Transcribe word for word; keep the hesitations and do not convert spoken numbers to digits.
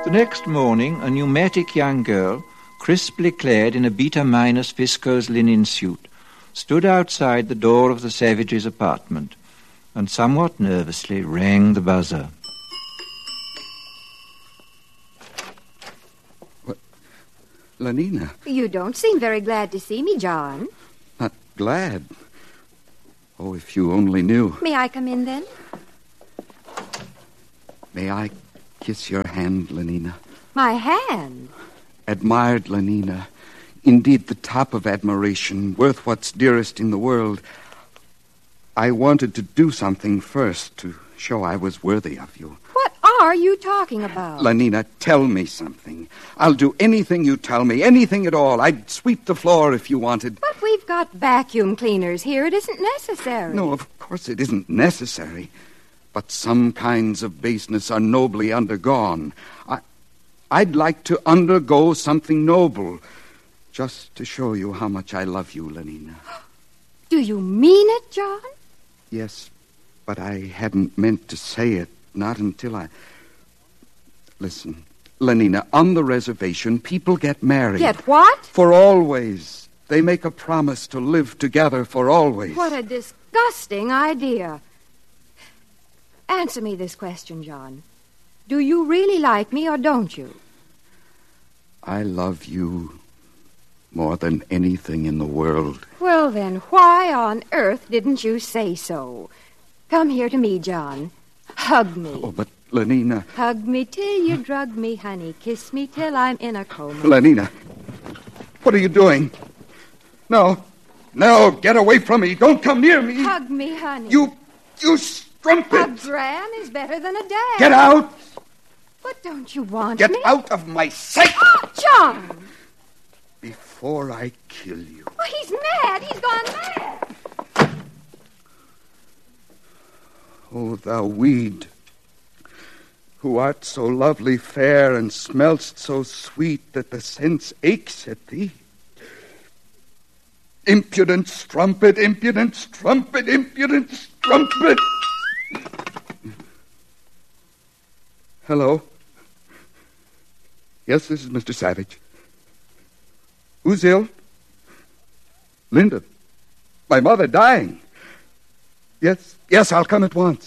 The next morning, a pneumatic young girl, crisply clad in a beta-minus viscose linen suit, stood outside the door of the Savages' apartment and somewhat nervously rang the buzzer. What? Lenina? You don't seem very glad to see me, John. Not glad? Oh, if you only knew. May I come in, then? May I kiss your hand, Lenina? My hand? Admired Lenina. Indeed, the top of admiration, worth what's dearest in the world. I wanted to do something first to show I was worthy of you. What are you talking about? Lenina, tell me something. I'll do anything you tell me, anything at all. I'd sweep the floor if you wanted. But we've got vacuum cleaners here. It isn't necessary. No, of course it isn't necessary. But some kinds of baseness are nobly undergone. I, I'd like to undergo something noble, just to show you how much I love you, Lenina. Do you mean it, John? Yes, but I hadn't meant to say it, not until I... Listen, Lenina, on the reservation, people get married. Get what? For always. They make a promise to live together for always. What a disgusting idea. Answer me this question, John. Do you really like me or don't you? I love you more than anything in the world. Well, then, why on earth didn't you say so? Come here to me, John. Hug me. Oh, but, Lenina... Hug me till you drug me, honey. Kiss me till I'm in a coma. Lenina, what are you doing? No, no, get away from me. Don't come near me. Hug me, honey. You, you strumpet. A gram is better than a dam. Get out. But don't you want Get me? Get out of my sight. Oh, John! Before I kill you. Oh, he's mad. He's gone mad. Oh, thou weed, who art so lovely fair and smell'st so sweet that the sense aches at thee. Impudent strumpet, impudent strumpet, impudent strumpet. Hello? Yes, this is Mister Savage. Who's ill? Linda. My mother dying. Yes, yes, I'll come at once.